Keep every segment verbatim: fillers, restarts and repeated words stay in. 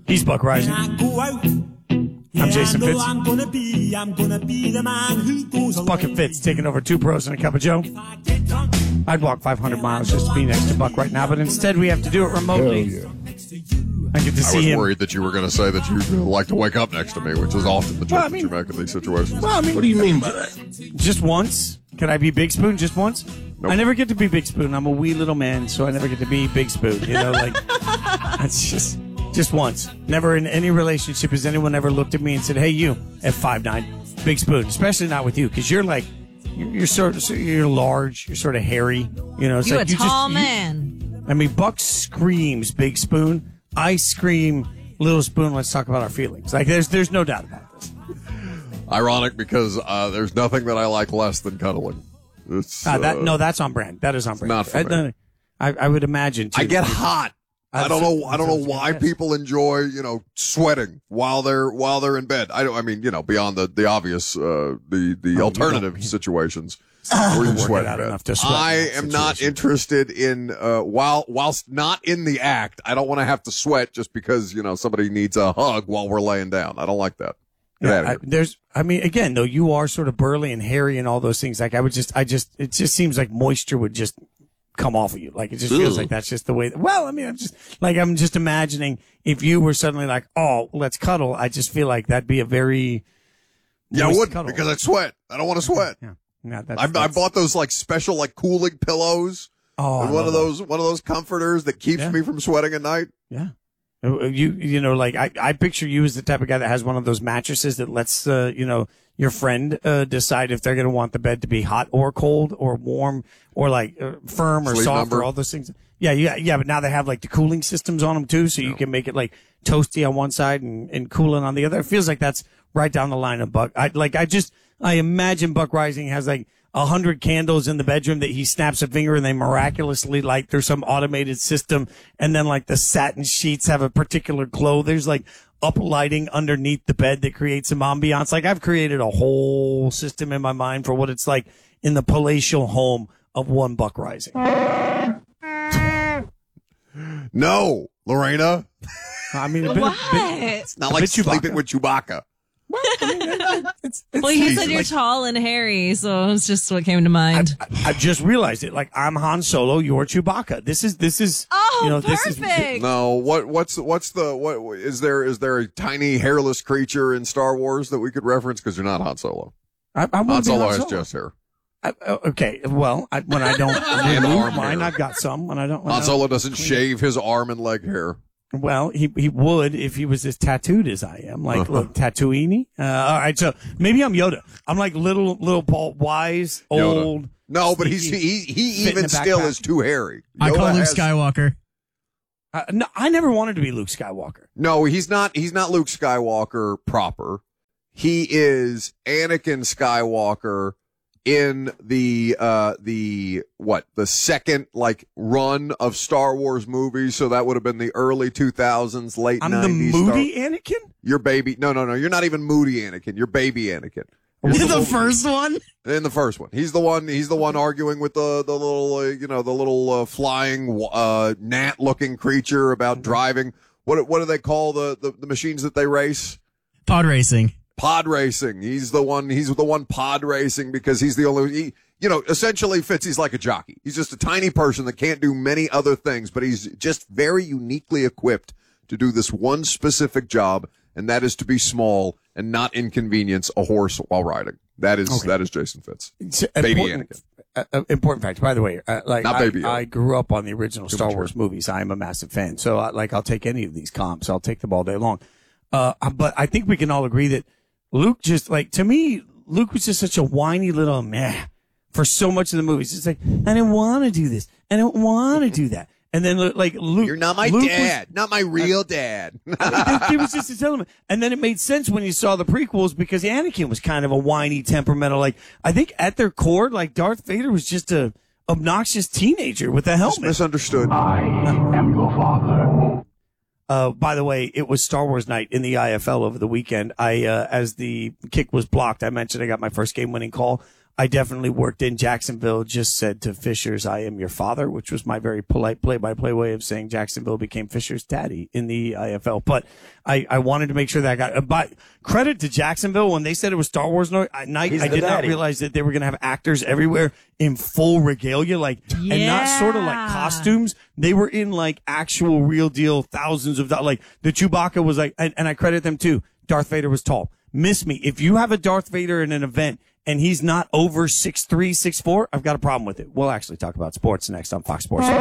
He's Buck Rising. I'm Jason Fitz. I'm gonna be, I'm gonna be the man who goes It's Buck and Fitz taking over two pros and a cup of Joe. I'd walk five hundred miles just to be next to Buck right now, but instead we have to do it remotely. Hell yeah. I get to I see was him. worried that you were going to say that you like to wake up next to me, which is often the joke Well, I that mean- you make in these situations. Well, I mean, What do you mean by that? just once. Can I be Big Spoon just once? Nope. I never get to be Big Spoon. I'm a wee little man, so I never get to be Big Spoon. You know, like that's just just once. Never in any relationship has anyone ever looked at me and said, "Hey, you at five nine, Big Spoon." Especially not with you, because you're like you're, you're sort of you're large, you're sort of hairy. You know, it's You like a you tall just, you- man. I mean, Buck screams Big Spoon. I scream Little Spoon. Let's talk about our feelings. Like there's there's no doubt about this. Ironic because uh, there's nothing that I like less than cuddling. It's, Uh, that uh, no, that's on brand. That is on brand. not for I, me. I, I would imagine. Too. I get hot. I don't know. I don't know why Yes. people enjoy, you know, sweating while they're while they're in bed. I don't. I mean, you know, beyond the the obvious, uh, the the Oh, alternative you situations where you Work sweat it out in bed. enough to sweat in I that am not situation. interested in uh, while whilst not in the act. I don't want to have to sweat just because you know somebody needs a hug while we're laying down. I don't like that. Get Yeah, out of I, here. there's, I mean, again, though, you are sort of burly and hairy and all those things. Like, I would just, I just, it just seems like moisture would just come off of you. Like, it just feels like that's just the way. Well, I mean, I'm just, like, I'm just imagining if you were suddenly like, oh, let's cuddle. I just feel like that'd be a very. Yeah, I moist wouldn't cuddle. because I sweat. I don't want to sweat. Yeah. Yeah, that's, I, I that's- bought those like special like cooling pillows. Oh, I and one love of those one of those comforters that keeps Yeah. me from sweating at night. Yeah. Uh, You, you know, like I, I picture you as the type of guy that has one of those mattresses that lets, uh, you know, your friend, uh, decide if they're going to want the bed to be hot or cold or warm or like uh, firm or Sleep soft number. or all those things. Yeah. Yeah. Yeah. But now they have like the cooling systems on them too. So you can make it like toasty on one side and, and cooling on the other. It feels like that's right down the line of Buck. I like, I just, I imagine Buck Rising has like, a hundred candles in the bedroom that he snaps a finger and they miraculously light through some automated system. And then like the satin sheets have a particular glow. There's like up lighting underneath the bed that creates some ambiance. Like I've created a whole system in my mind for what it's like in the palatial home of one Buck Rising. No, Lorena. I mean, a bit, What? a bit, It's not like bit Chewbacca. sleeping with Chewbacca. it's, it's Well, you Jesus. said you're tall and hairy, so it's just what came to mind. I just realized it. Like I'm Han Solo, you're Chewbacca. This is, this is, oh, you know, this is, perfect. No, what what's what's the what is there is there a tiny hairless creature in Star Wars that we could reference because you're not Han Solo. I, I wanna Han be Solo Han has Solo. chest hair. I, uh, okay, well, I, when I don't And remove arm mine, hair. I've got some. When I don't, when I Han don't- Solo doesn't shave his arm and leg hair. Well, he he would if he was as tattooed as I am. Like, look, Tatooine. Uh, all right, so maybe I'm Yoda. I'm like little little Paul, wise, Yoda. old. No, but he's sneaky, he he fit in even the still backpack. is too hairy. I Yoda call Luke has- Skywalker. Uh, no, I never wanted to be Luke Skywalker. No, he's not. He's not Luke Skywalker proper. He is Anakin Skywalker in the uh the what the second like run of Star Wars movies. So that would have been the early two thousands, late I'm the nineties. moody Anakin. Your baby. No, no, no. You're not even moody Anakin. You're baby Anakin. You're The little- first one? in the first one. He's the one. He's the one arguing with the the little uh, you know the little uh, flying uh gnat looking creature about driving. What what do they call the, the the machines that they race? Pod racing. Pod racing. He's the one. He's the one pod racing because he's the only. He, you know, essentially, Fitzy's like a jockey. He's just a tiny person that can't do many other things, but he's just very uniquely equipped to do this one specific job, and that is to be small and not inconvenience a horse while riding. That is Okay. that is Jason Fitz. It's Baby important, Anakin. uh, uh, important fact, by the way. Uh, like Not I, Baby Yoda. I grew up on the original Star much Wars movies. I am a massive fan, so uh, like I'll take any of these comps. I'll take them all day long. Uh, but I think we can all agree that Luke just like to me, Luke was just such a whiny little meh for so much of the movies. It's like I didn't want to do this. I don't want to do that. And then like Luke, You're not my Luke dad, not my real dad. Was, I mean, there, there was just this element, and then it made sense when you saw the prequels because Anakin was kind of a whiny, temperamental. Like I think at their core, like Darth Vader was just a obnoxious teenager with a Just helmet. misunderstood. I am your father. Uh, by the way, it was Star Wars night in the I F L over the weekend. I, uh, as the kick was blocked, I mentioned I got my first game winning call. I definitely worked in Jacksonville, just said to Fishers, I am your father, which was my very polite play-by-play way of saying Jacksonville became Fishers' daddy in the I F L. But I, I wanted to make sure that I got, uh, but credit to Jacksonville, when they said it was Star Wars night, I He's did the not daddy. realize that they were going to have actors everywhere in full regalia, like, and not sort of like Yeah. costumes. They were in like actual real deal thousands of dollars. Like the Chewbacca was like, and, and I credit them too. Darth Vader was tall. Miss me. If you have a Darth Vader in an event and he's not over six three, six four, I've got a problem with it. We'll actually talk about sports next on Fox Sports.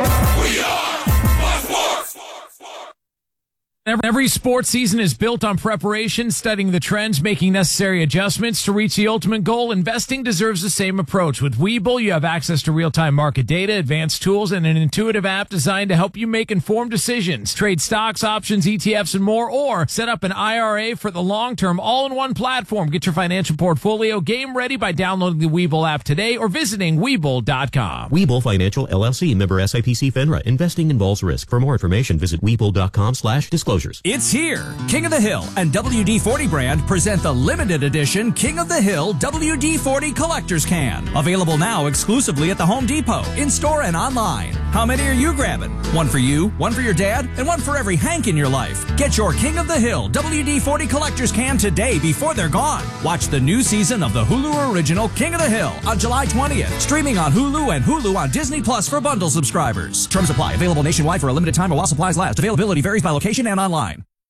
Every sports season is built on preparation, studying the trends, making necessary adjustments to reach the ultimate goal. Investing deserves the same approach. With Webull, you have access to real-time market data, advanced tools, and an intuitive app designed to help you make informed decisions. Trade stocks, options, E T Fs, and more, or set up an I R A for the long term, all in one platform. Get your financial portfolio game ready by downloading the Webull app today or visiting Webull dot com. Webull Financial, L L C, member S I P C FINRA. Investing involves risk. For more information, visit Webull dot com slash disclosures. It's here. King of the Hill and W D forty brand present the limited edition King of the Hill W D forty Collector's Can. Available now exclusively at the Home Depot, in-store and online. How many are you grabbing? One for you, one for your dad, and one for every Hank in your life. Get your King of the Hill W D forty Collector's Can today before they're gone. Watch the new season of the Hulu original King of the Hill on July twentieth. Streaming on Hulu and Hulu on Disney Plus for bundle subscribers. Terms apply. Available nationwide for a limited time or while supplies last. Availability varies by location and online.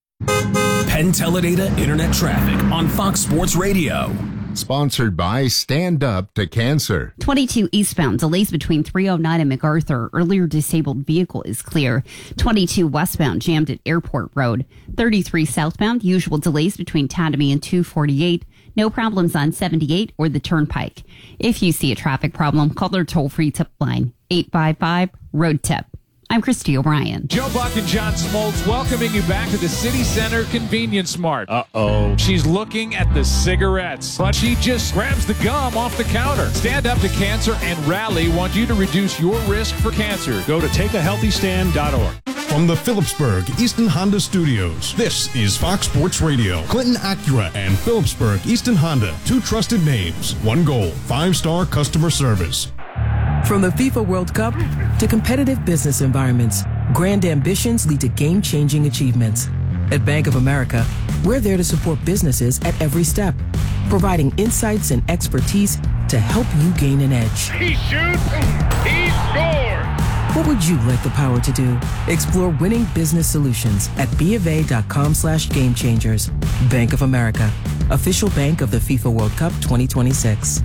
Penn Teledata Internet Traffic on Fox Sports Radio. Sponsored by Stand Up to Cancer. twenty-two eastbound, delays between three oh nine and MacArthur. Earlier disabled vehicle is clear. twenty-two westbound, jammed at Airport Road. thirty-three southbound, usual delays between Tatamy and two forty-eight. No problems on seventy-eight or the Turnpike. If you see a traffic problem, call their toll-free tip line, eight five five, road tip. I'm Christy O'Brien. Joe Buck and John Smoltz welcoming you back to the City Center Convenience Mart. Uh-oh. She's looking at the cigarettes, but she just grabs the gum off the counter. Stand Up to Cancer and Rally want you to reduce your risk for cancer. Go to take a healthy stand dot org. From the Phillipsburg Easton Honda Studios, this is Fox Sports Radio. Clinton Acura and Phillipsburg Easton Honda, two trusted names, one goal, five-star customer service. From the FIFA World Cup to competitive business environments, grand ambitions lead to game-changing achievements. At Bank of America, we're there to support businesses at every step, providing insights and expertise to help you gain an edge. He shoots, he scores! What would you like the power to do? Explore winning business solutions at BofA.com slash game changers. Bank of America, official bank of the FIFA World Cup twenty twenty-six.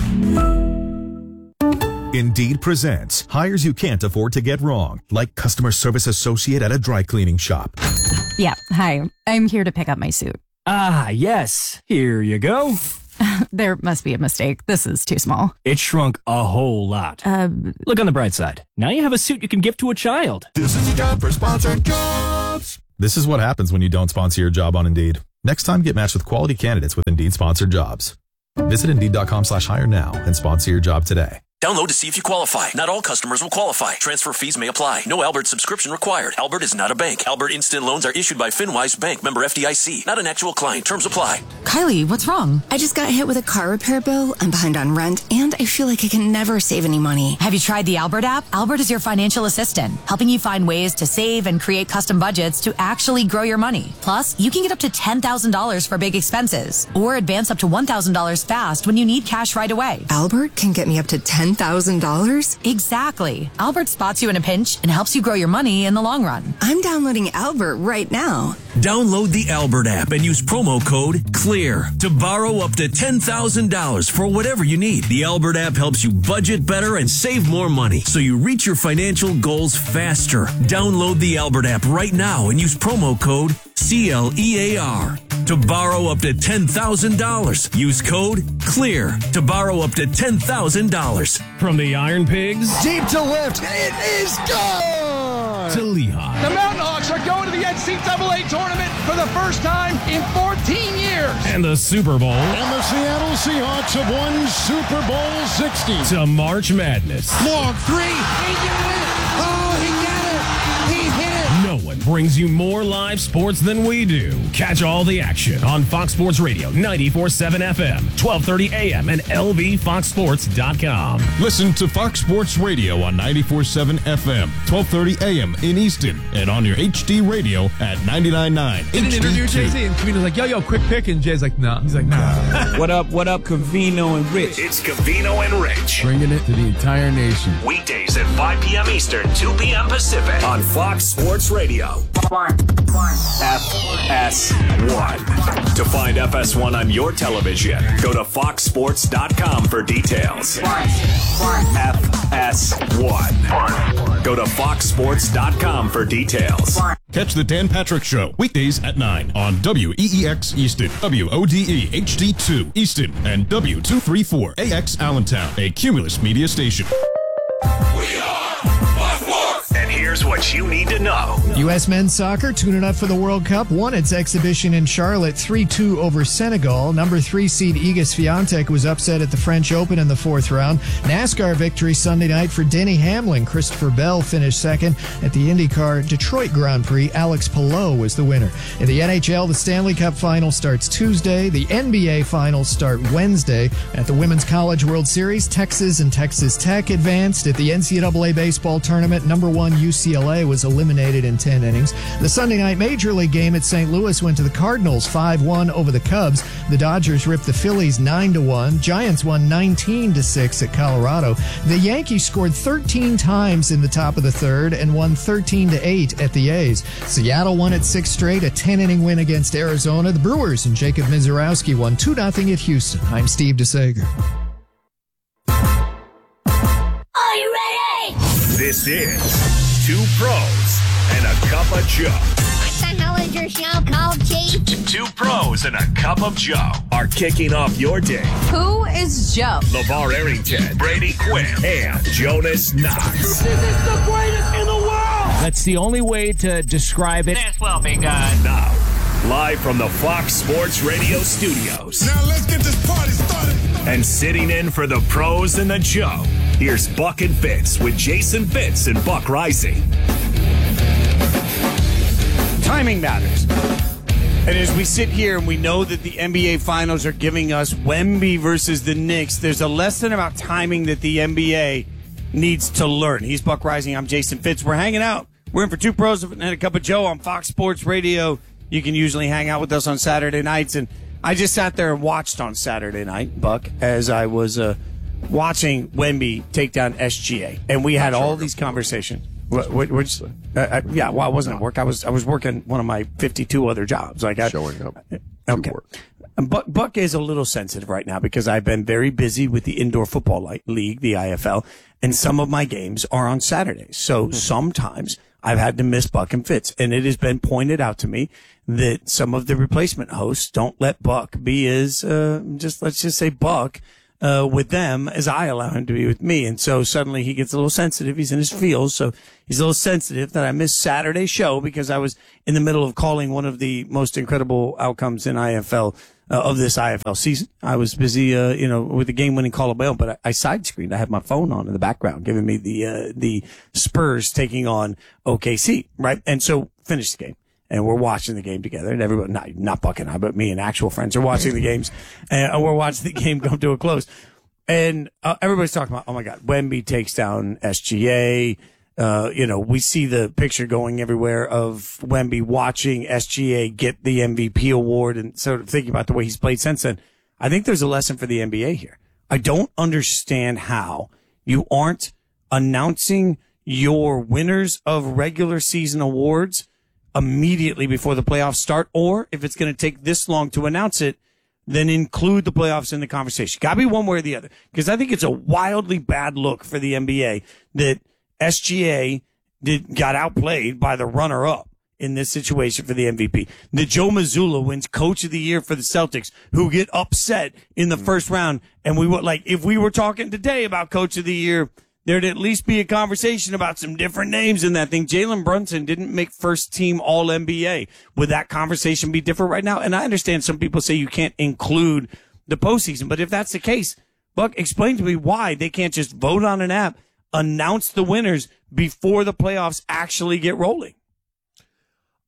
Indeed presents hires you can't afford to get wrong, like customer service associate at a dry cleaning shop. Yeah, hi. I'm here to pick up my suit. Ah, yes. Here you go. There must be a mistake. This is too small. It shrunk a whole lot. Uh, Look on the bright side. Now you have a suit you can give to a child. This is a job for sponsored jobs. This is what happens when you don't sponsor your job on Indeed. Next time, get matched with quality candidates with Indeed sponsored jobs. Visit Indeed.com slash hire now and sponsor your job today. Download to see if you qualify. Not all customers will qualify. Transfer fees may apply. No Albert subscription required. Albert is not a bank. Albert Instant Loans are issued by FinWise Bank, member F D I C. Not an actual client. Terms apply. Kylie, what's wrong? I just got hit with a car repair bill. I'm behind on rent, and I feel like I can never save any money. Have you tried the Albert app? Albert is your financial assistant, helping you find ways to save and create custom budgets to actually grow your money. Plus, you can get up to ten thousand dollars for big expenses, or advance up to one thousand dollars fast when you need cash right away. Albert can get me up to ten thousand dollars? Exactly. Albert spots you in a pinch and helps you grow your money in the long run. I'm downloading Albert right now. Download the Albert app and use promo code CLEAR to borrow up to ten thousand dollars for whatever you need. The Albert app helps you budget better and save more money so you reach your financial goals faster. Download the Albert app right now and use promo code C L E A R to borrow up to ten thousand dollars. Use code CLEAR to borrow up to ten thousand dollars. From the Iron Pigs deep to left, it is gone! to Lehigh. The Mountain Hawks are going to the N C double A tournament for the first time in fourteen years. And the Super Bowl. And the Seattle Seahawks have won Super Bowl sixty. To March Madness. Long three. He got it. Oh, he got it. He hit it. No one brings you more live sports than we do. Catch all the action on Fox Sports Radio, ninety-four point seven F M, twelve thirty A M, and L V fox sports dot com. Listen to Fox Sports Radio on ninety-four point seven F M, twelve thirty A M in Easton, and on your H D radio at ninety-nine point nine. In an interview, Jay-Z, and Cavino's like, yo, yo, quick pick, and Jay's like, nah. He's like, nah. What up, what up, Cavino and Rich? It's Cavino and Rich. Bringing it to the entire nation. Weekdays at five p.m. Eastern, two p.m. Pacific on Fox Sports Radio. F S one. To find F S one on your television, go to fox sports dot com for details. F S one. Go to fox sports dot com for details. Catch the Dan Patrick Show weekdays at nine on W E E X Easton, W O D E H D two Easton, and W two thirty-four A X Allentown, a Cumulus media station. And here's what you need to know. U S men's soccer tuning up for the World Cup won its exhibition in Charlotte three two over Senegal. Number three seed Iga Swiatek was upset at the French Open in the fourth round. NASCAR victory Sunday night for Denny Hamlin. Christopher Bell finished second at the IndyCar Detroit Grand Prix. Alex Palou was the winner. In the N H L, the Stanley Cup final starts Tuesday. The N B A finals start Wednesday. At the Women's College World Series, Texas and Texas Tech advanced. At the N C double A baseball tournament, number one U C L A was eliminated in ten innings. The Sunday night Major League game at Saint Louis went to the Cardinals five one over the Cubs. The Dodgers ripped the Phillies nine to one. Giants won nineteen to six at Colorado. The Yankees scored thirteen times in the top of the third and won thirteen to eight at the A's. Seattle won at six straight, a ten-inning win against Arizona. The Brewers and Jacob Mizorowski won two nothing at Houston. I'm Steve DeSager. Are you ready? This is Two Pros and a Cup of Joe. What the hell is your show called, Chief? Two Pros and a Cup of Joe are kicking off your day. Who is Joe? LeVar Arrington, Brady Quinn, and Jonas Knox. This is the greatest in the world! That's the only way to describe it. This will be good. Now, live from the Fox Sports Radio studios. Now let's get this party started. And sitting in for the Pros and the Joe, here's Buck and Fitz with Jason Fitz and Buck Rising. Timing matters. And as we sit here and we know that the N B A Finals are giving us Wemby versus the Knicks, there's a lesson about timing that the N B A needs to learn. He's Buck Rising. I'm Jason Fitz. We're hanging out. We're in for Two Pros and a Cup of Joe on Fox Sports Radio. You can usually hang out with us on Saturday nights. And I just sat there and watched on Saturday night, Buck, as I was uh, watching Wemby take down S G A. And we had all these conversations. What, what, which, uh, uh, yeah, well, I wasn't at work. I was I was working one of my fifty-two other jobs. Like I, Showing up. Okay. Buck, Buck is a little sensitive right now because I've been very busy with the Indoor Football League, the I F L, and some of my games are on Saturdays. So sometimes I've had to miss Buck and Fitz. And it has been pointed out to me that some of the replacement hosts don't let Buck be as, uh, just let's just say Buck, uh, with them as I allow him to be with me. And so suddenly he gets a little sensitive. He's in his feels. So he's a little sensitive that I missed Saturday's show because I was in the middle of calling one of the most incredible outcomes in I F L. Uh, of this I F L season. I was busy, uh, you know, with the game-winning call of my own, but I, I side-screened. I had my phone on in the background, giving me the, uh, the Spurs taking on O K C, right? And so finished the game. And we're watching the game together, and everybody, not, not Buck and I, but me and actual friends are watching the games, and we're watching the game come to a close. And, uh, everybody's talking about, oh my God, Wemby takes down S G A. Uh, you know, we see the picture going everywhere of Wemby watching S G A get the M V P award and sort of thinking about the way he's played since then. I think there's a lesson for the N B A here. I don't understand how you aren't announcing your winners of regular season awards immediately before the playoffs start, or if it's going to take this long to announce it, then include the playoffs in the conversation. Got to be one way or the other, because I think it's a wildly bad look for the N B A that S G A did got outplayed by the runner-up in this situation for the M V P. The Joe Mazzulla wins Coach of the Year for the Celtics, who get upset in the first round. And we would like if we were talking today about Coach of the Year, there'd at least be a conversation about some different names in that thing. Jalen Brunson didn't make first team All N B A. Would that conversation be different right now? And I understand some people say you can't include the postseason, but if that's the case, Buck, explain to me why they can't just vote on an app, announce the winners before the playoffs actually get rolling.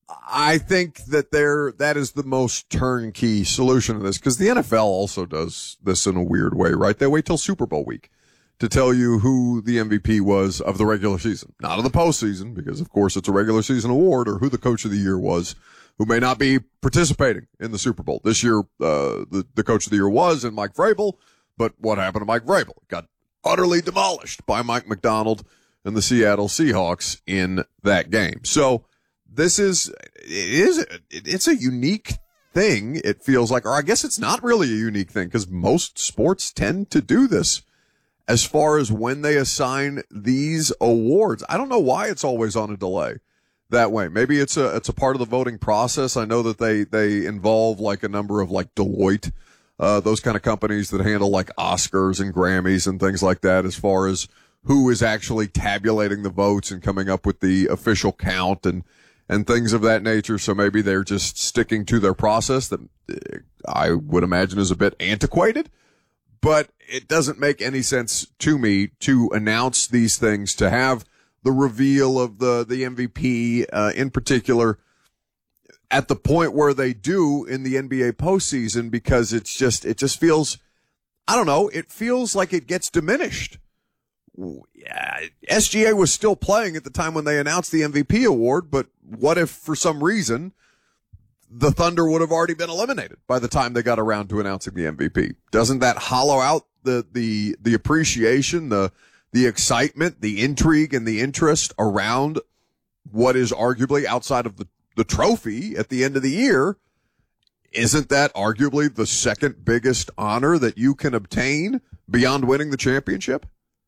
I think that there that is the most turnkey solution to this, because the N F L also does this in a weird way, right? They wait till Super Bowl week to tell you who the M V P was of the regular season, not of the postseason, because of course it's a regular season award, or who the coach of the year was, who may not be participating in the Super Bowl. This year, uh, the, the coach of the year was in Mike Vrabel, but what happened to Mike Vrabel? Got utterly demolished by Mike McDonald and the Seattle Seahawks in that game. So this is, it is, it's a unique thing, it feels like, or I guess it's not really a unique thing, because most sports tend to do this as far as when they assign these awards. I don't know why it's always on a delay that way. Maybe it's a, it's a part of the voting process. I know that they, they involve like a number of like Deloitte, uh, those kind of companies that handle like Oscars and Grammys and things like that, as far as who is actually tabulating the votes and coming up with the official count and, and things of that nature. So maybe they're just sticking to their process that I would imagine is a bit antiquated. But it doesn't make any sense to me to announce these things, to have the reveal of the, the M V P, uh, in particular at the point where they do in the N B A postseason, because it's just, it just feels, I don't know, it feels like it gets diminished. Yeah, S G A was still playing at the time when they announced the M V P award, but what if for some reason the Thunder would have already been eliminated by the time they got around to announcing the M V P? Doesn't that hollow out the, the, the appreciation, the, the excitement, the intrigue, and the interest around what is arguably, outside of the, the trophy at the end of the year, isn't that arguably the second biggest honor that you can obtain beyond winning the championship?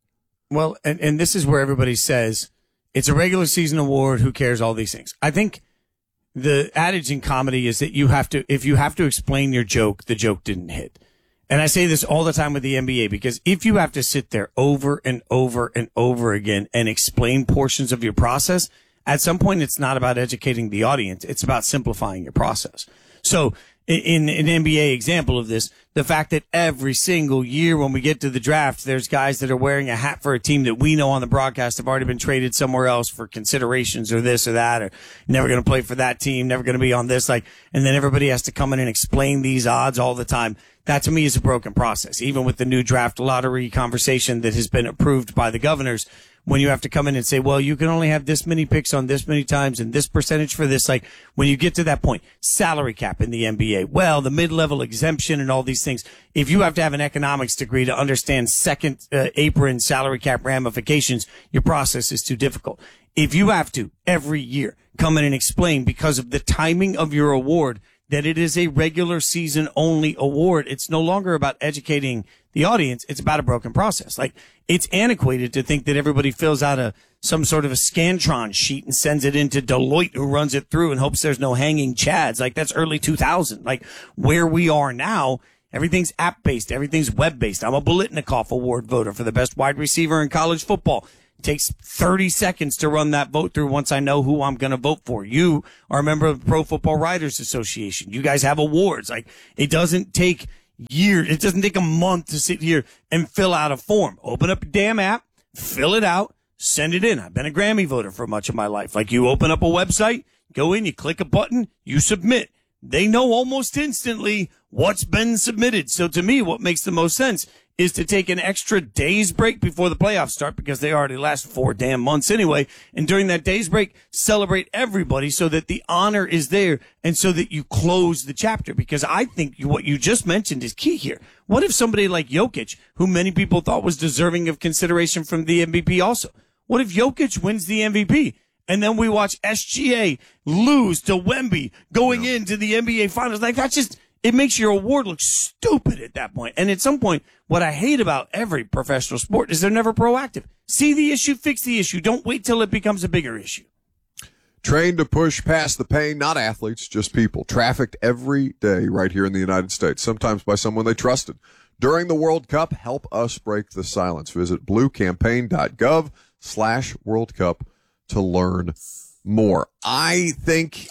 Well, and, and this is where everybody says it's a regular season award. Who cares? All these things. I think the adage in comedy is that you have to, if you have to explain your joke, the joke didn't hit. And I say this all the time with the N B A, because if you have to sit there over and over and over again and explain portions of your process, at some point it's not about educating the audience. It's about simplifying your process. So in an N B A example of this, the fact that every single year when we get to the draft, there's guys that are wearing a hat for a team that we know on the broadcast have already been traded somewhere else for considerations or this or that, or never going to play for that team, never going to be on this, like, and then everybody has to come in and explain these odds all the time. That to me is a broken process. Even with the new draft lottery conversation that has been approved by the governors, when you have to come in and say, well, you can only have this many picks on this many times and this percentage for this. Like, when you get to that point, salary cap in the N B A, well, the mid-level exemption and all these things. If you have to have an economics degree to understand second uh, apron salary cap ramifications, your process is too difficult. If you have to every year come in and explain, because of the timing of your award, that it is a regular season only award, it's no longer about educating the audience. It's about a broken process. Like, it's antiquated to think that everybody fills out a, some sort of a Scantron sheet and sends it into Deloitte, who runs it through and hopes there's no hanging chads. Like, that's early two thousand. Like, where we are now, everything's app based. Everything's web based. I'm a Bolitnikoff Award voter for the best wide receiver in college football. It takes thirty seconds to run that vote through once I know who I'm going to vote for. You are a member of the Pro Football Writers Association. You guys have awards. Like, it doesn't take years. It doesn't take a month to sit here and fill out a form. Open up a damn app, fill it out, send it in. I've been a Grammy voter for much of my life. Like, you open up a website, go in, you click a button, you submit. They know almost instantly what's been submitted. So to me, what makes the most sense is to take an extra day's break before the playoffs start, because they already last four damn months anyway. And during that day's break, celebrate everybody so that the honor is there and so that you close the chapter. Because I think what you just mentioned is key here. What if somebody like Jokic, who many people thought was deserving of consideration from the M V P also, what if Jokic wins the M V P? And then we watch S G A lose to Wemby going yeah. into the N B A Finals. Like, that's just, it makes your award look stupid at that point. And at some point, what I hate about every professional sport is they're never proactive. See the issue, fix the issue. Don't wait till it becomes a bigger issue. Trained to push past the pain, not athletes, just people. Trafficked every day right here in the United States, sometimes by someone they trusted. During the World Cup, help us break the silence. Visit bluecampaign.gov slash World Cup to learn more. I think...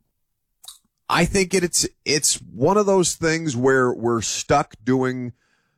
I think it, it's it's one of those things where we're stuck doing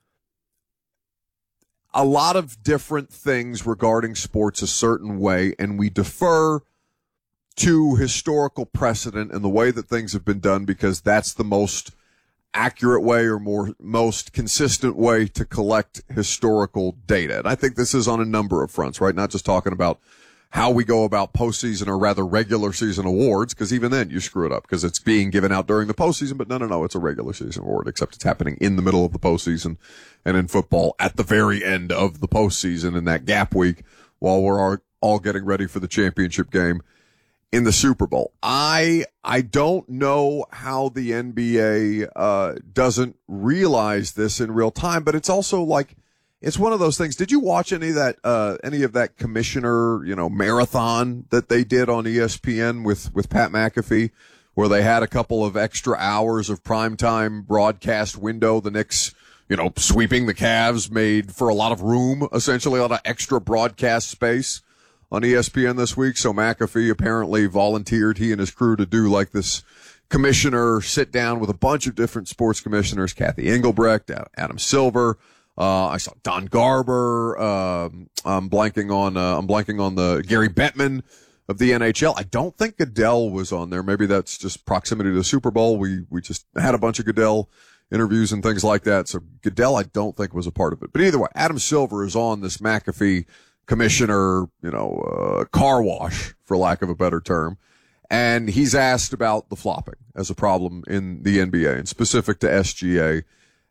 a lot of different things regarding sports a certain way, and we defer to historical precedent and the way that things have been done, because that's the most accurate way or more most consistent way to collect historical data. And I think this is on a number of fronts, right? Not just talking about how we go about postseason or rather regular season awards, because even then you screw it up because it's being given out during the postseason. But no, no, no, it's a regular season award, except it's happening in the middle of the postseason, and in football at the very end of the postseason in that gap week while we're all, all getting ready for the championship game in the Super Bowl. I I don't know how the N B A uh doesn't realize this in real time, but it's also like, it's one of those things. Did you watch any of that uh any of that commissioner, you know, marathon that they did on E S P N with with Pat McAfee, where they had a couple of extra hours of primetime broadcast window? The Knicks, you know, sweeping the Cavs made for a lot of room, essentially a lot of extra broadcast space on E S P N this week. So McAfee apparently volunteered, he and his crew, to do like this commissioner sit down with a bunch of different sports commissioners, Kathy Engelbrecht, Adam Silver. Uh, I saw Don Garber. Um, I'm blanking on, uh, I'm blanking on the Gary Bettman of the N H L. I don't think Goodell was on there. Maybe that's just proximity to the Super Bowl. We, we just had a bunch of Goodell interviews and things like that. So Goodell, I don't think, was a part of it. But either way, Adam Silver is on this McAfee commissioner, you know, uh, car wash, for lack of a better term. And he's asked about the flopping as a problem in the N B A and specific to S G A.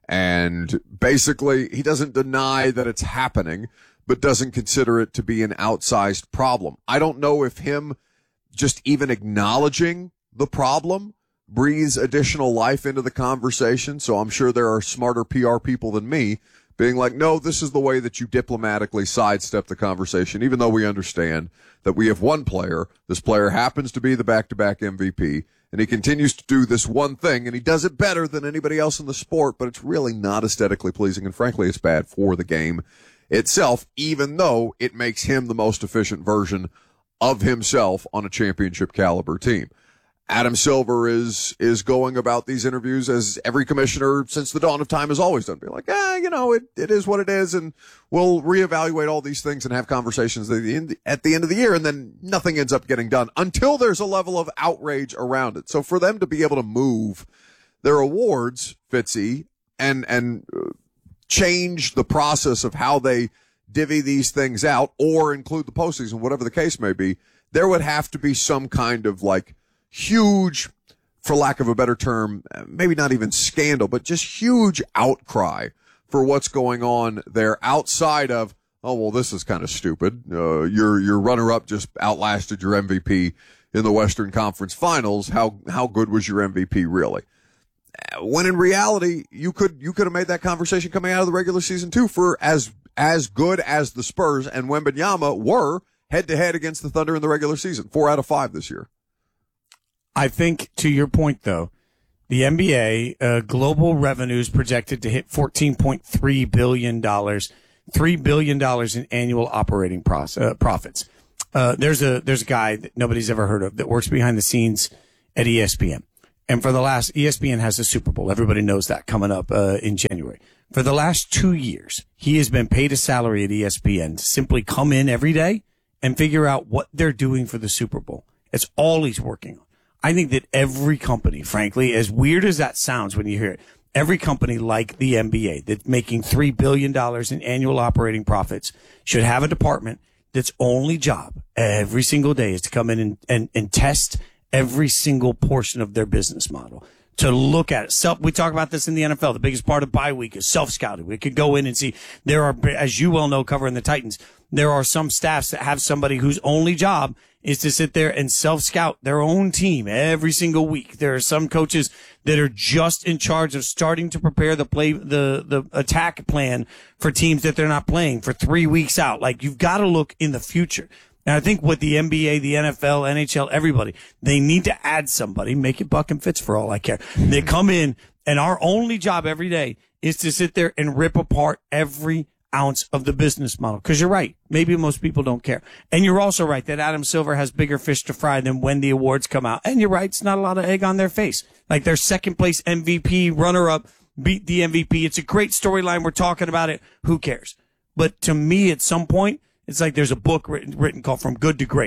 And basically, he doesn't deny that it's happening, but doesn't consider it to be an outsized problem. I don't know if him just even acknowledging the problem breathes additional life into the conversation. So I'm sure there are smarter P R people than me being like, no, this is the way that you diplomatically sidestep the conversation, even though we understand that we have one player. This player happens to be the back-to-back M V P, and he continues to do this one thing, and he does it better than anybody else in the sport, but it's really not aesthetically pleasing, and frankly, it's bad for the game itself, even though it makes him the most efficient version of himself on a championship caliber team. Adam Silver is is going about these interviews as every commissioner since the dawn of time has always done. Be like, ah, you know, it, it is what it is, and we'll reevaluate all these things and have conversations at the, end, at the end of the year, and then nothing ends up getting done until there's a level of outrage around it. So for them to be able to move their awards, Fitzy, and and change the process of how they divvy these things out or include the postseason, whatever the case may be, there would have to be some kind of like huge, for lack of a better term, maybe not even scandal, but just huge outcry for what's going on there outside of, oh, well, this is kind of stupid. Uh, your, your runner-up just outlasted your M V P in the Western Conference Finals. How, how good was your M V P really? When in reality, you could, you could have made that conversation coming out of the regular season too, for as, as good as the Spurs and Wembanyama were head to head against the Thunder in the regular season. Four out of five this year. I think, to your point, though, the N B A uh, global revenues projected to hit fourteen point three billion dollars, three billion dollars in annual operating pros- uh, profits. Uh, there's a there's a guy that nobody's ever heard of that works behind the scenes at E S P N. And for the last, E S P N has a Super Bowl. Everybody knows that coming up uh, in January. For the last two years, he has been paid a salary at E S P N to simply come in every day and figure out what they're doing for the Super Bowl. It's all he's working on. I think that every company, frankly, as weird as that sounds when you hear it, every company like the N B A that's making three billion dollars in annual operating profits should have a department that's only job every single day is to come in and, and, and test every single portion of their business model. To look at it. Self, we talk about this in the N F L. The biggest part of bye week is self-scouting. We could go in and see there are, as you well know, covering the Titans, there are some staffs that have somebody whose only job is to sit there and self-scout their own team every single week. There are some coaches that are just in charge of starting to prepare the play, the, the attack plan for teams that they're not playing for three weeks out. Like, you've got to look in the future. And I think with the N B A, the N F L, N H L, everybody, they need to add somebody, make it Buck and Fitz for all I care. They come in, and our only job every day is to sit there and rip apart every ounce of the business model. Because you're right. Maybe most people don't care. And you're also right that Adam Silver has bigger fish to fry than when the awards come out. And you're right. It's not a lot of egg on their face. Like, their second place M V P runner-up beat the M V P. It's a great storyline. We're talking about it. Who cares? But to me, at some point, it's like there's a book written, written called From Good to Great.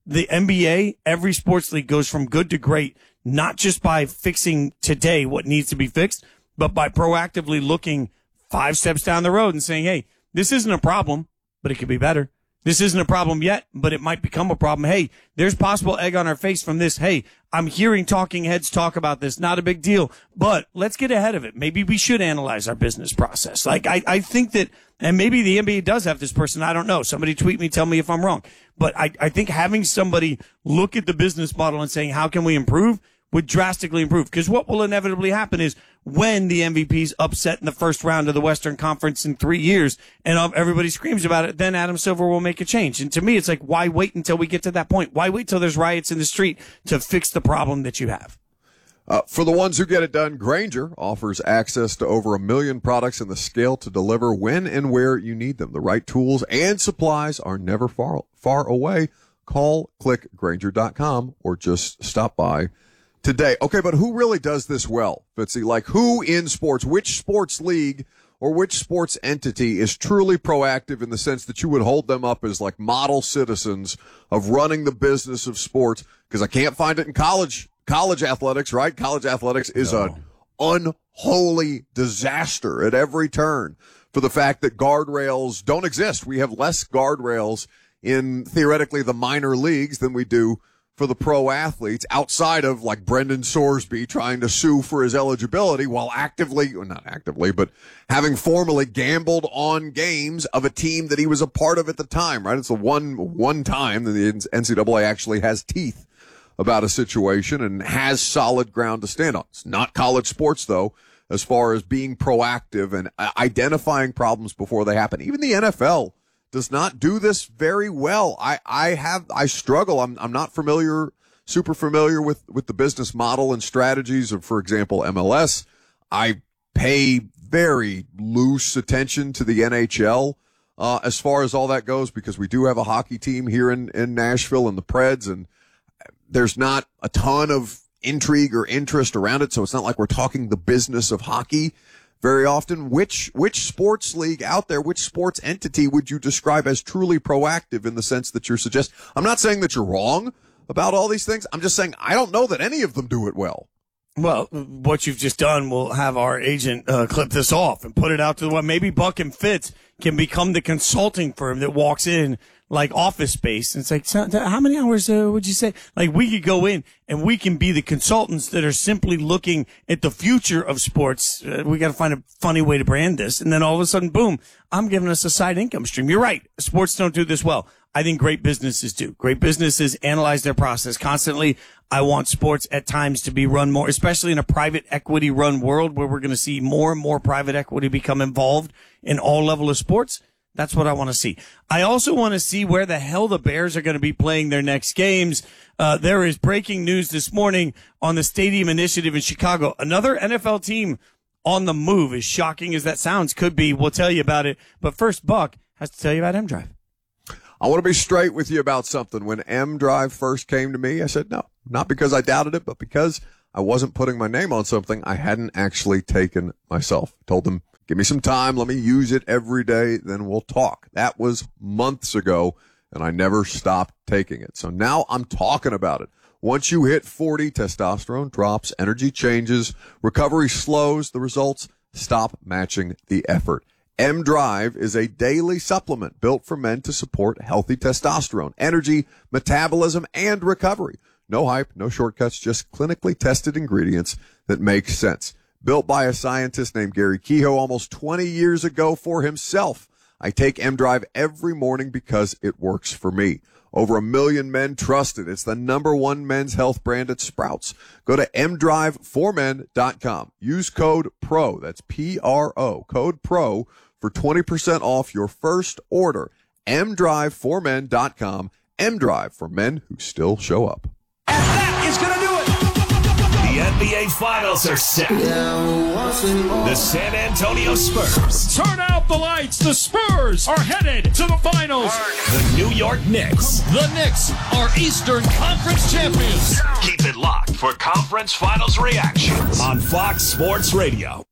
the N B A, every sports league goes from good to great, not just by fixing today what needs to be fixed, but by proactively looking five steps down the road and saying, hey, this isn't a problem, but it could be better. This isn't a problem yet, but it might become a problem. Hey, there's possible egg on our face from this. Hey, I'm hearing talking heads talk about this. Not a big deal, but let's get ahead of it. Maybe we should analyze our business process. Like, I, I think that, and maybe the N B A does have this person. I don't know. Somebody tweet me, tell me if I'm wrong. But I, I think having somebody look at the business model and saying, how can we improve, would drastically improve. Because what will inevitably happen is when the M V P's upset in the first round of the Western Conference in three years and everybody screams about it, then Adam Silver will make a change. And to me, it's like, why wait until we get to that point? Why wait till there's riots in the street to fix the problem that you have? Uh, for the ones who get it done, Grainger offers access to over a million products and the scale to deliver when and where you need them. The right tools and supplies are never far, far away. Call, click Grainger dot com or just stop by today. Okay, but who really does this well, Fitzy? Like, who in sports, which sports league or which sports entity is truly proactive in the sense that you would hold them up as like model citizens of running the business of sports? Because I can't find it in college college athletics, right? College athletics is no. an unholy disaster at every turn for the fact that guardrails don't exist. We have less guardrails in theoretically the minor leagues than we do for the pro athletes, outside of like Brendan Sorsby trying to sue for his eligibility while actively, or not actively, but having formally gambled on games of a team that he was a part of at the time, right? It's the one, one time that the N C double A actually has teeth about a situation and has solid ground to stand on. It's not college sports, though, as far as being proactive and identifying problems before they happen. Even the N F L does not do this very well. I, I have, I struggle. I'm, I'm not familiar, super familiar with, with the business model and strategies of, for example, M L S. I pay very loose attention to the N H L, uh, as far as all that goes, because we do have a hockey team here in, in Nashville and the Preds, and there's not a ton of intrigue or interest around it. So it's not like we're talking the business of hockey very often. Which, which sports league out there, which sports entity would you describe as truly proactive in the sense that you're suggesting? I'm not saying that you're wrong about all these things. I'm just saying I don't know that any of them do it well. Well, what you've just done will have our agent uh, clip this off and put it out to the web. Maybe Buck and Fitz can become the consulting firm that walks in like Office Space. And it's like, so, how many hours uh, would you say? Like, we could go in and we can be the consultants that are simply looking at the future of sports. Uh, we got to find a funny way to brand this. And then all of a sudden, boom, I'm giving us a side income stream. You're right. Sports don't do this well. I think great businesses do. Great businesses analyze their process constantly. I want sports at times to be run more, especially in a private equity run world where we're going to see more and more private equity become involved in all level of sports. That's what I want to see. I also want to see where the hell the Bears are going to be playing their next games. Uh, there is breaking news this morning on the Stadium Initiative in Chicago. Another N F L team on the move, as shocking as that sounds, could be. We'll tell you about it. But first, Buck has to tell you about M-Drive. I want to be straight with you about something. When M-Drive first came to me, I said no, not because I doubted it, but because I wasn't putting my name on something I hadn't actually taken myself. I told them, give me some time. Let me use it every day. Then we'll talk. That was months ago, and I never stopped taking it. So now I'm talking about it. Once you hit forty, testosterone drops, energy changes, recovery slows, the results stop matching the effort. M-Drive is a daily supplement built for men to support healthy testosterone, energy, metabolism, and recovery. No hype, no shortcuts, just clinically tested ingredients that make sense. Built by a scientist named Gary Kehoe almost twenty years ago for himself. I take M-Drive every morning because it works for me. Over a million men trust it. It's the number one men's health brand at Sprouts. Go to m drive for men dot com. Use code PRO, that's P R O, code PRO, for twenty percent off your first order. m drive for men dot com. M-Drive for men who still show up. And that is going to do it. The N B A Finals are set. The San Antonio Spurs. Turn out the lights. The Spurs are headed to the finals. The New York Knicks. The Knicks are Eastern Conference champions. Keep it locked for conference finals reactions on Fox Sports Radio.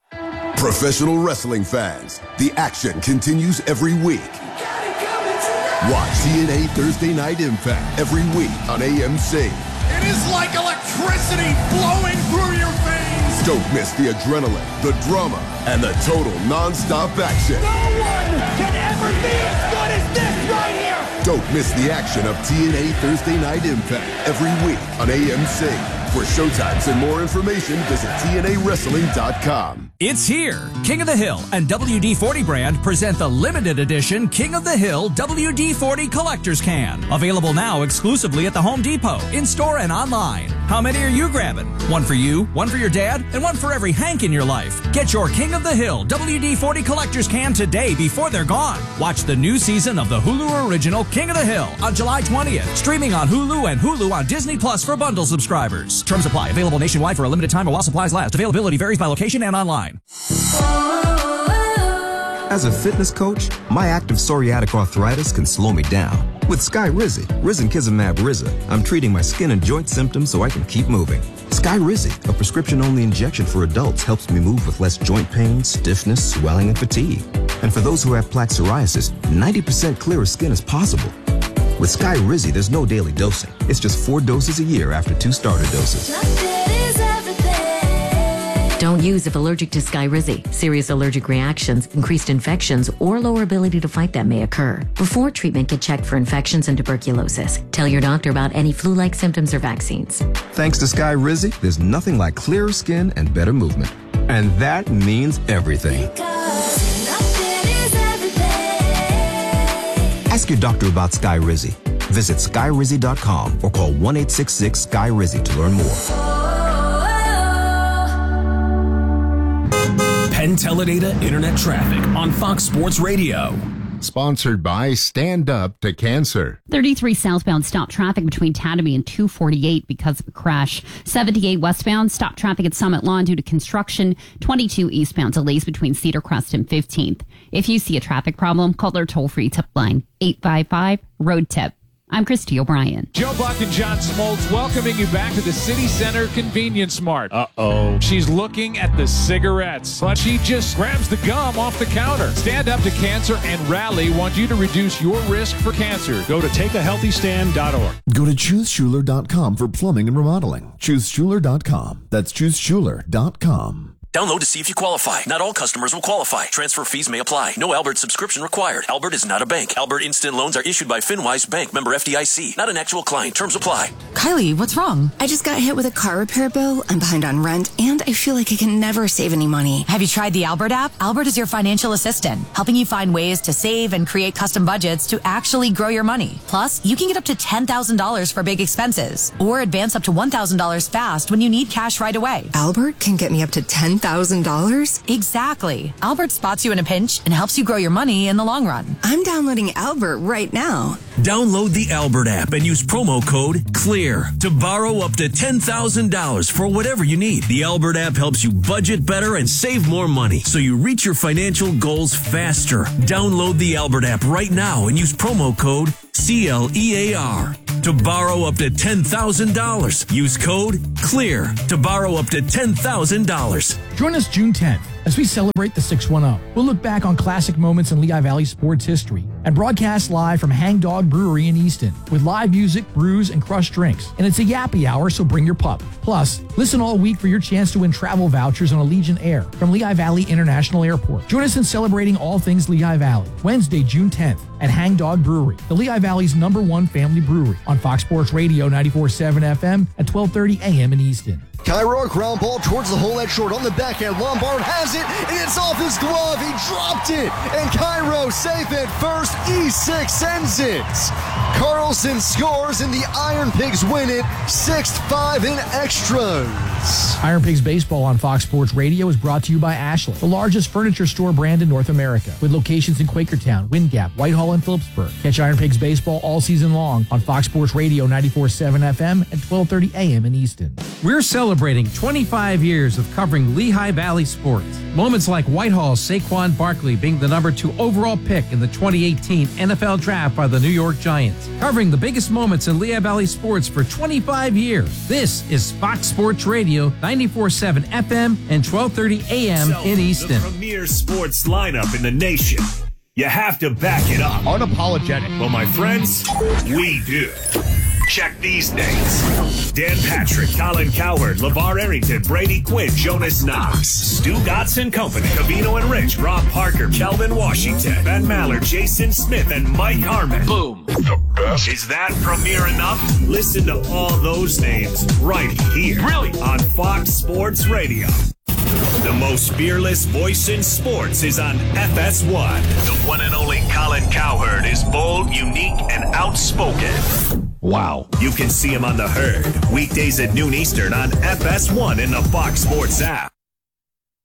Professional wrestling fans, the action continues every week. Watch T N A Thursday Night Impact every week on A M C. It is like electricity flowing through your veins. Don't miss the adrenaline, the drama, and the total non-stop action. No one can ever be as good as this right here. Don't miss the action of T N A Thursday Night Impact every week on A M C. For showtimes and more information, visit T N A wrestling dot com. It's here. King of the Hill and W D forty brand present the limited edition King of the Hill W D forty Collector's Can. Available now exclusively at the Home Depot, in-store and online. How many are you grabbing? One for you, one for your dad, and one for every Hank in your life. Get your King of the Hill W D forty Collector's Can today before they're gone. Watch the new season of the Hulu original King of the Hill on July twentieth. Streaming on Hulu and Hulu on Disney Plus for bundle subscribers. Terms apply. Available nationwide for a limited time or while supplies last. Availability varies by location and online. As a fitness coach, my active psoriatic arthritis can slow me down. With Skyrizi, Risankizumab Riza, I'm treating my skin and joint symptoms so I can keep moving. Skyrizi, a prescription-only injection for adults, helps me move with less joint pain, stiffness, swelling, and fatigue. And for those who have plaque psoriasis, ninety percent clearer skin is possible. With Skyrizi, there's no daily dosing. It's just four doses a year after two starter doses. Don't use if allergic to Skyrizi. Serious allergic reactions, increased infections, or lower ability to fight them may occur. Before treatment, get checked for infections and tuberculosis. Tell your doctor about any flu-like symptoms or vaccines. Thanks to Skyrizi, there's nothing like clearer skin and better movement. And that means everything. Ask your doctor about Skyrizi. Visit Skyrizi dot com or call one eight six six Sky Rizi to learn more. Penn Teledata Internet Traffic on Fox Sports Radio. Sponsored by Stand Up to Cancer. thirty-three southbound stop traffic between Tatamy and two forty-eight because of a crash. seventy-eight westbound stop traffic at Summit Lawn due to construction. twenty-two eastbound delays between Cedar Crest and fifteenth. If you see a traffic problem, call their toll-free tip line, eight five five, road tip. I'm Christy O'Brien. Joe Buck and John Smoltz welcoming you back to the City Center Convenience Mart. Uh-oh. She's looking at the cigarettes, but she just grabs the gum off the counter. Stand Up to Cancer and Rally want you to reduce your risk for cancer. Go to take a healthy stand dot org. Go to choose schuler dot com for plumbing and remodeling. choose schuler dot com. That's choose schuler dot com. Download to see if you qualify. Not all customers will qualify. Transfer fees may apply. No Albert subscription required. Albert is not a bank. Albert Instant Loans are issued by FinWise Bank, member F D I C. Not an actual client. Terms apply. Kylie, what's wrong? I just got hit with a car repair bill. I'm behind on rent, and I feel like I can never save any money. Have you tried the Albert app? Albert is your financial assistant, helping you find ways to save and create custom budgets to actually grow your money. Plus, you can get up to ten thousand dollars for big expenses, or advance up to one thousand dollars fast when you need cash right away. Albert can get me up to ten thousand dollars? Exactly. Albert spots you in a pinch and helps you grow your money in the long run. I'm downloading Albert right now. Download the Albert app and use promo code CLEAR to borrow up to ten thousand dollars for whatever you need. The Albert app helps you budget better and save more money so you reach your financial goals faster. Download the Albert app right now and use promo code C L E A R to borrow up to ten thousand dollars. Use code CLEAR to borrow up to ten thousand dollars. Join us June tenth as we celebrate the six one zero. We'll look back on classic moments in Lehigh Valley sports history and broadcast live from Hang Dog Brewery in Easton with live music, brews, and crushed drinks. And it's a yappy hour, so bring your pup. Plus, listen all week for your chance to win travel vouchers on Allegiant Air from Lehigh Valley International Airport. Join us in celebrating all things Lehigh Valley, Wednesday, June tenth at Hang Dog Brewery, the Lehigh Valley's number one family brewery on Fox Sports Radio ninety-four point seven F M at twelve thirty a m in Easton. Cairo, ground ball towards the hole at short on the backhand. Lombard has it, and it's off his glove. He dropped it, and Cairo safe at first. E six sends it. Carlson scores, and the Iron Pigs win it six five in extras. Iron Pigs Baseball on Fox Sports Radio is brought to you by Ashland, the largest furniture store brand in North America, with locations in Quakertown, Wind Gap, Whitehall, and Phillipsburg. Catch Iron Pigs Baseball all season long on Fox Sports Radio ninety-four point seven F M at twelve thirty a m in Easton. We're celebrating twenty-five years of covering Lehigh Valley sports. Moments like Whitehall's Saquon Barkley being the number two overall pick in the twenty eighteen N F L Draft by the New York Giants. Covering the biggest moments in Lehigh Valley sports for twenty-five years. This is Fox Sports Radio ninety-four point seven F M and twelve thirty a m in Easton. The premier sports lineup in the nation. you have to back it up. Unapologetic. Well, my friends, we do. Check these names. Dan Patrick, Colin Cowherd, LeVar Arrington, Brady Quinn, Jonas Knox, Stu Gotts and Company, Cavino and Rich, Rob Parker, Kelvin Washington, Ben Maller, Jason Smith, and Mike Harmon. Boom. The best. Is that premiere enough? Listen to all those names right here. Really? On Fox Sports Radio. The most fearless voice in sports is on F S one. The one and only Colin Cowherd is bold, unique, and outspoken. Wow. You can see him on The Herd, weekdays at noon Eastern on F S one in the Fox Sports app.